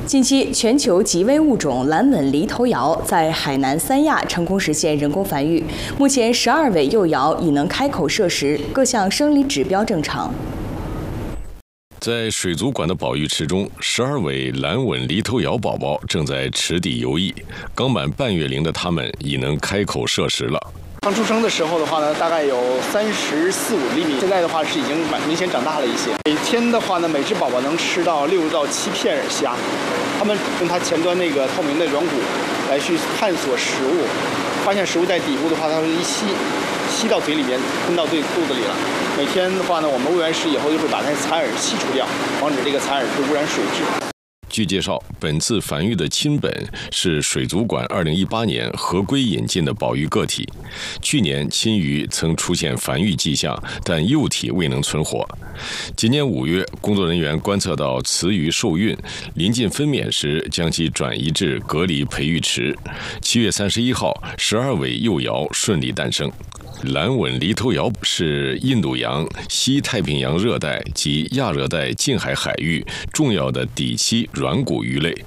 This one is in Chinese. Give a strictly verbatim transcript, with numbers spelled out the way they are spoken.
近期，全球极危物种蓝吻犁头鳐在海南三亚成功实现人工繁育，目前十二尾幼鳐已能开口摄食，各项生理指标正常。 在水族馆的保育池中，十二尾蓝吻犁头鳐宝宝正在池底游弋，刚满半月龄的它们已能开口摄食了。 刚出生的时候的话呢，大概有三十四五厘米，现在的话是已经蛮明显长大了一些。每天的话呢，每只宝宝能吃到六到七片虾，它们用它前端那个透明的软骨来去探索食物，发现食物在底部的话，它会一吸，吸到嘴里面，吞到对肚子里了。每天的话呢，我们喂完食以后就会把那个残饵吸除掉，防止这个残饵会污染水质。 据介绍，本次繁育的亲本是水族馆二零一八年合规引进的保育个体。去年亲鱼曾出现繁育迹象，但幼体未能存活。今年五月，工作人员观测到雌鱼受孕，临近分娩时将其转移至隔离培育池。七月三十一号，十二尾幼鳐顺利诞生。 蓝吻犁头鳐是印度洋、西太平洋热带及亚热带近海海域重要的底栖软骨鱼类。